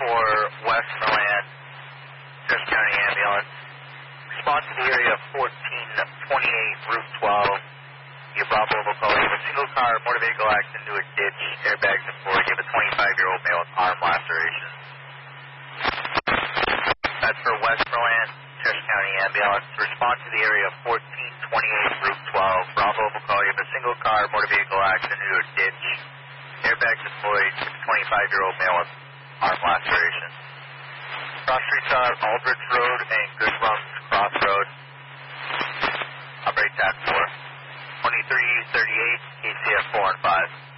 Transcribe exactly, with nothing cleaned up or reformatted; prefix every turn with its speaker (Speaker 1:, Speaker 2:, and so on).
Speaker 1: for Westmoreland, Chester County Ambulance. Respond to the area fourteen twenty-eight, Route twelve. You have Bravo will call. You have a single car motor vehicle accident into a ditch, airbags deployed. You have a twenty-five-year-old male with arm laceration. That's for Westmoreland, Chester County Ambulance. Respond to the area fourteen twenty-eight, Route twelve. Bravo will call. You have a single car motor vehicle accident into a ditch, airbags deployed. You have a twenty-five-year-old male with arm laceration. Cross streets are Aldrich Road and Goodrums Crossroad. Operate T A C four. twenty-three thirty-eight, K C F four and five.